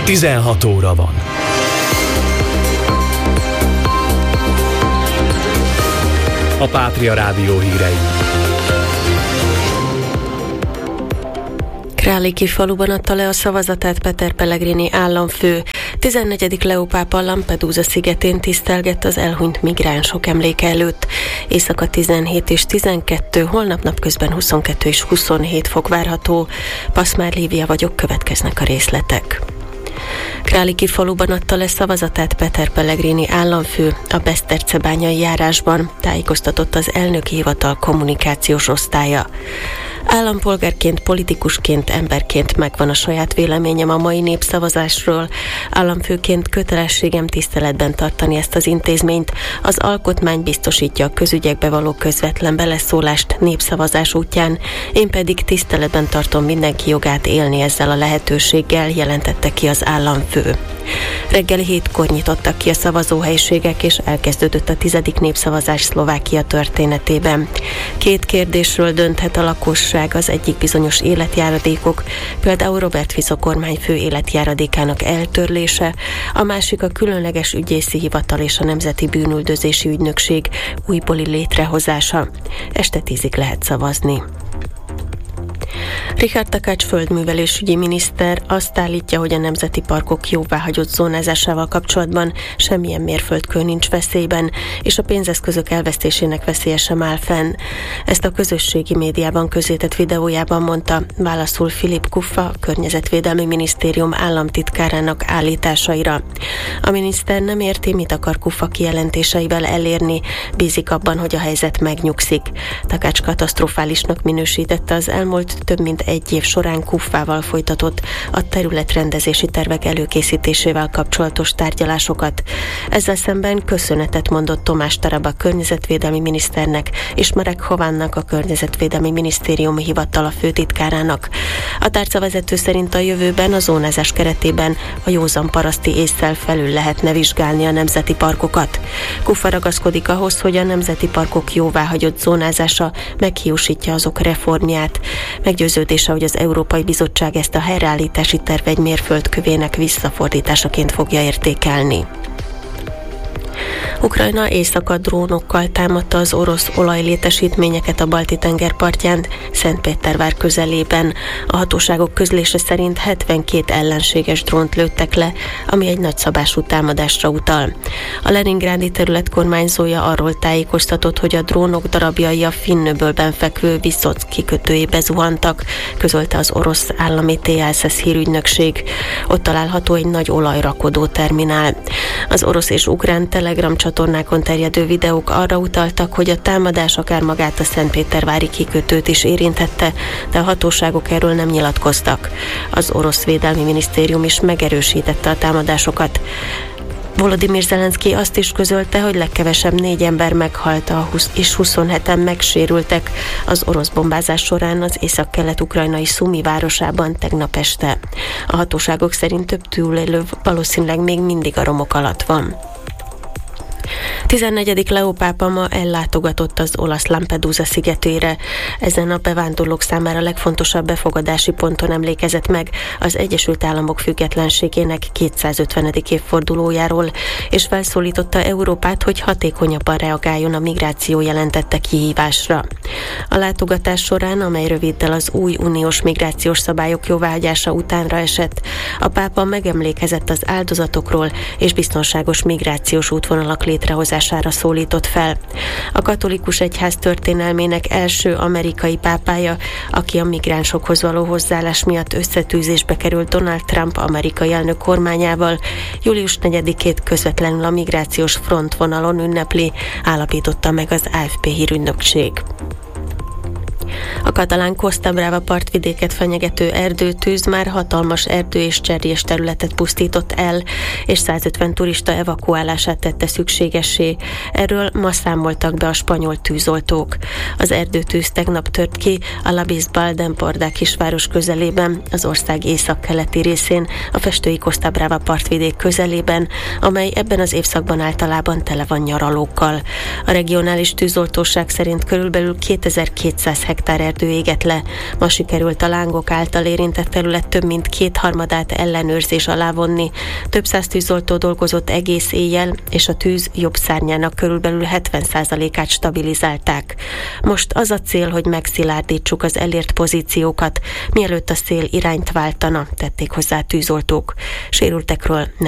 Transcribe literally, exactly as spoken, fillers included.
tizenhat óra van. A Pátria Rádió hírei. Králiki faluban adta le a szavazatát Peter Pellegrini államfő. tizennegyedik Leó pápa Lampedusa szigetén tisztelgett az elhunyt migránsok emléke előtt. Éjszaka tizenhét és tizenkettő, holnap napközben huszonkettő és huszonhét fok várható. Paszmár Lívia vagyok, következnek a részletek. Králiki faluban adta le szavazatát Peter Pellegrini államfő a besztercebányai járásban, tájékoztatott az elnöki hivatal kommunikációs osztálya. Állampolgárként, politikusként, emberként megvan a saját véleményem a mai népszavazásról. Államfőként kötelességem tiszteletben tartani ezt az intézményt. Az alkotmány biztosítja a közügyekbe való közvetlen beleszólást népszavazás útján, én pedig tiszteletben tartom mindenki jogát élni ezzel a lehetőséggel, jelentette ki az államfő. Reggel hétkor nyitottak ki a szavazóhelyiségek, és elkezdődött a tizedik népszavazás Szlovákia történetében. Két kérdésről dönthet a lakosság, az egyik bizonyos életjáradékok, például Robert Fico kormányfő életjáradékának eltörlése, a másik a különleges ügyészi hivatal és a Nemzeti Bűnüldözési Ügynökség újbóli létrehozása. Este tízig lehet szavazni. Richard Takács földművelésügyi miniszter azt állítja, hogy a nemzeti parkok jóváhagyott zónázásával kapcsolatban semmilyen mérföldkő nincs veszélyben, és a pénzeszközök elvesztésének veszélye sem áll fenn. Ezt a közösségi médiában közzétett videójában mondta válaszul Filip Kuffa, a Környezetvédelmi Minisztérium államtitkárának állításaira. A miniszter nem érti, mit akar Kuffa kijelentéseivel elérni, bízik abban, hogy a helyzet megnyugszik. Takács katasztrofálisnak minősítette az elmúlt több mint egy év során Kuffával folytatott a területrendezési tervek előkészítésével kapcsolatos tárgyalásokat. Ezzel szemben köszönetet mondott Tomás Taraba környezetvédelmi miniszternek és Marek Hovánnak, a Környezetvédelmi Minisztérium hivatala főtitkárának. A tárcavezető szerint a jövőben a zónázás keretében a józan paraszti ésszel felül lehetne vizsgálni a nemzeti parkokat. Kuffa ragaszkodik ahhoz, hogy a nemzeti parkok jóváhagyott zónázása meghiúsítja azok reformját. Meggyőződése, hogy az Európai Bizottság ezt a helyreállítási terv egy mérföldkövének visszafordításaként fogja értékelni. Ukrajna éjszaka drónokkal támadta az orosz olajlétesítményeket a Balti-tenger partján, Szentpétervár közelében. A hatóságok közlése szerint hetvenkét ellenséges drónt lőttek le, ami egy nagyszabású támadásra utal. A leningrádi terület kormányzója arról tájékoztatott, hogy a drónok darabjai a Finnöbölben fekvő Viszock kikötőjébe zuhantak, közölte az orosz állami té es es hírügynökség. Ott található egy nagy olajrakodó terminál. Az orosz és ukrán Telegram csatornákon terjedő videók arra utaltak, hogy a támadás akár magát a szentpétervári kikötőt is érintette, de a hatóságok erről nem nyilatkoztak. Az orosz védelmi minisztérium is megerősítette a támadásokat. Volodymyr Zelenszky azt is közölte, hogy legkevesebb négy ember meghalt és huszonheten megsérültek az orosz bombázás során az észak-kelet-ukrajnai Szumi városában tegnap este. A hatóságok szerint több túlélő valószínűleg még mindig a romok alatt van. tizennegyedik Leó pápa ma ellátogatott az olasz Lampedusa szigetére. Ezen a bevándorlók számára legfontosabb befogadási ponton emlékezett meg az Egyesült Államok függetlenségének kétszázötvenedik évfordulójáról, és felszólította Európát, hogy hatékonyabban reagáljon a migráció jelentette kihívásra. A látogatás során, amely röviddel az új uniós migrációs szabályok jóváhagyása utánra esett, a pápa megemlékezett az áldozatokról és biztonságos migrációs útvonalak létrehozására szólított fel. A katolikus egyház történelmének első amerikai pápája, aki a migránsokhoz való hozzáállás miatt összetűzésbe került Donald Trump amerikai elnök kormányával, július negyedikét közvetlenül a migrációs frontvonalon ünnepli, állapította meg az á ef pé hírügynökség. A katalán Costa Brava partvidéket fenyegető erdőtűz már hatalmas erdő és cserjés területet pusztított el, és százötven turista evakuálását tette szükségessé. Erről ma számoltak be a spanyol tűzoltók. Az erdőtűz tegnap tört ki a La Bisbal d'Empordà kisváros közelében, az ország északkeleti részén, a festői Costa Brava partvidék közelében, amely ebben az évszakban általában tele van nyaralókkal. A regionális tűzoltóság szerint körülbelül kétezer-kétszáz hektár hektár erdő égett le. Ma sikerült a lángok által érintett terület több mint kétharmadát ellenőrzés alá vonni. Több száz tűzoltó dolgozott egész éjjel, és a tűz jobb szárnyának körülbelül hetven százalékát stabilizálták. Most az a cél, hogy megszilárdítsuk az elért pozíciókat, mielőtt a szél irányt váltana, tették hozzá a tűzoltók. Sérültekről nem